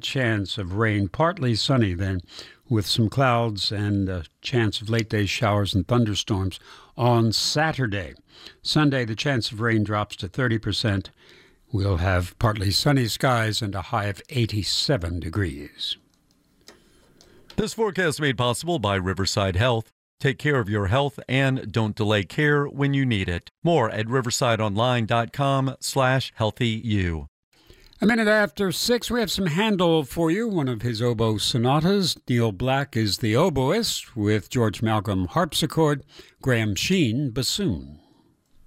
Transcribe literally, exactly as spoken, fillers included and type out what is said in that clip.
chance of rain. Partly sunny then, with some clouds and a chance of late-day showers and thunderstorms on Saturday. Sunday, the chance of rain drops to thirty percent. We'll have partly sunny skies and a high of eighty-seven degrees. This forecast made possible by Riverside Health. Take care of your health and don't delay care when you need it. More at riversideonline.com slash healthyu. A minute after six, we have some Handel for you, one of his oboe sonatas. Neil Black is the oboist, with George Malcolm harpsichord, Graham Sheen bassoon.